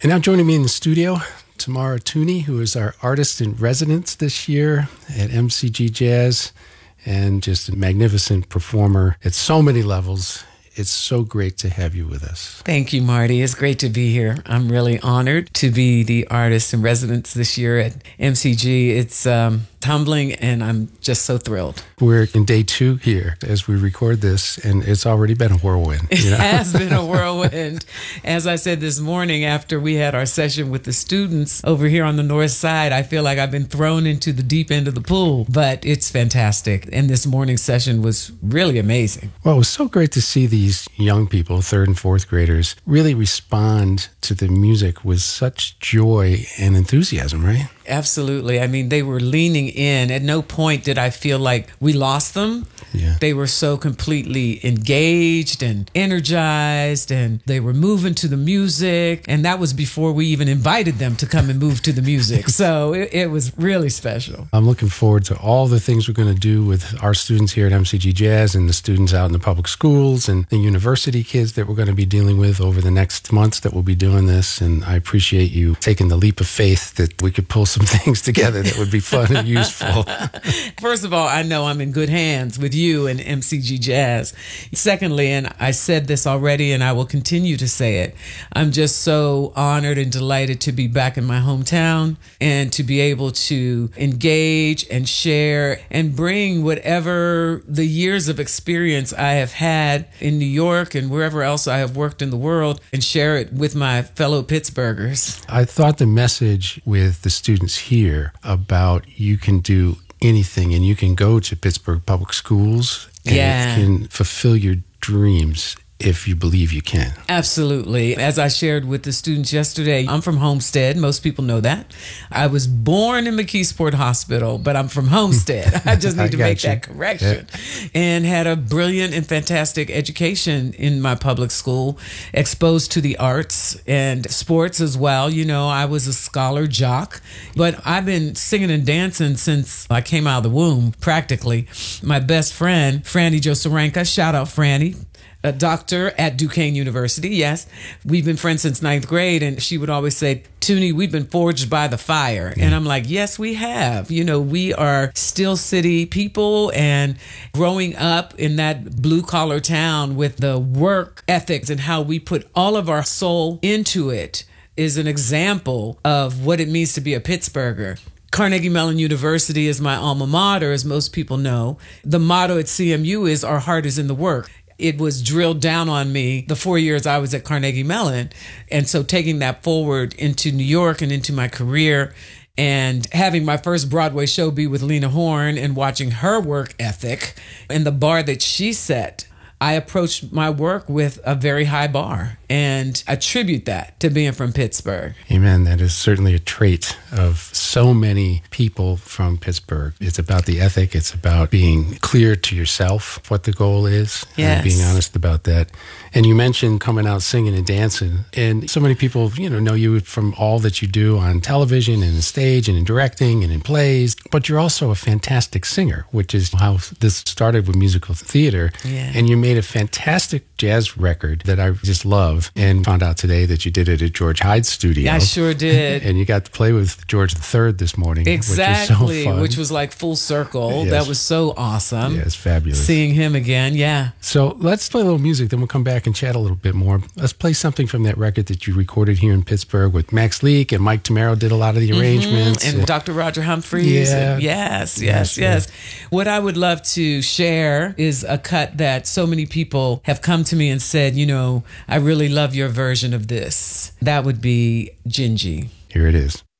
And now joining me in the studio, Tamara Tooney, who is our artist in residence this year at MCG Jazz, and just a magnificent performer at so many levels. It's so great to have you with us. Thank you, Marty. It's great to be here. I'm really honored to be the artist in residence this year at MCG. It's humbling, and I'm just so thrilled. We're in day 2 here as we record this, and it's already been a whirlwind. It has been a whirlwind. As I said this morning after we had our session with the students over here on the north side, I feel like I've been thrown into the deep end of the pool, but it's fantastic. And this morning's session was really amazing. Well, it was so great to see these young people, 3rd and 4th graders, really respond to the music with such joy and enthusiasm, right? Absolutely. I mean, they were leaning in. At no point did I feel like we lost them. Yeah. They were so completely engaged and energized, and they were moving to the music. And that was before we even invited them to come and move to the music. So it was really special. I'm looking forward to all the things we're going to do with our students here at MCG Jazz and the students out in the public schools and the university kids that we're going to be dealing with over the next months that we'll be doing this. And I appreciate you taking the leap of faith that we could pull some things together that would be fun and useful. First of all, I know I'm in good hands with you and MCG Jazz. Secondly, and I said this already and I will continue to say it, I'm just so honored and delighted to be back in my hometown and to be able to engage and share and bring whatever the years of experience I have had in New York and wherever else I have worked in the world and share it with my fellow Pittsburghers. I thought the message with the students here about you can do anything and you can go to Pittsburgh Public Schools and you can fulfill your dreams if you believe you can. Absolutely. As I shared with the students yesterday, I'm from Homestead. Most people know that. I was born in McKeesport Hospital, but I'm from Homestead. I just need to make that correction. Yeah. And had a brilliant and fantastic education in my public school, exposed to the arts and sports as well. You know, I was a scholar jock, but I've been singing and dancing since I came out of the womb, practically. My best friend, Franny Jo Saranka, shout out Franny, a doctor at Duquesne University. Yes, we've been friends since 9th grade, and she would always say, Tooney, we've been forged by the fire. And I'm like, yes, we have. You know, we are Steel City people, and growing up in that blue collar town with the work ethics and how we put all of our soul into it is an example of what it means to be a Pittsburgher. Carnegie Mellon University is my alma mater, as most people know. The motto at CMU is our heart is in the work. It was drilled down on me the 4 years I was at Carnegie Mellon. And so taking that forward into New York and into my career and having my first Broadway show be with Lena Horne and watching her work ethic and the bar that she set, I approached my work with a very high bar and attribute that to being from Pittsburgh. Amen. That is certainly a trait of so many people from Pittsburgh. It's about the ethic. It's about being clear to yourself what the goal is and being honest about that. And you mentioned coming out singing and dancing. And so many people, know you from all that you do on television and in stage and in directing and in plays. But you're also a fantastic singer, which is how this started with musical theater. Yeah. And you made a fantastic jazz record that I just love, and found out today that you did it at George Hyde's studio. I sure did. And you got to play with George III this morning. Exactly, which was so fun. Which was like full circle. Yes. That was so awesome. Yeah, it's fabulous. Seeing him again, yeah. So let's play a little music, then we'll come back and chat a little bit more. Let's play something from that record that you recorded here in Pittsburgh with Max Leak, and Mike Tamaro did a lot of the arrangements. And Dr. Roger Humphreys. Yeah. Yes. What I would love to share is a cut that so many people have come to me and said, I really love your version of this. That would be Gingy. Here it is.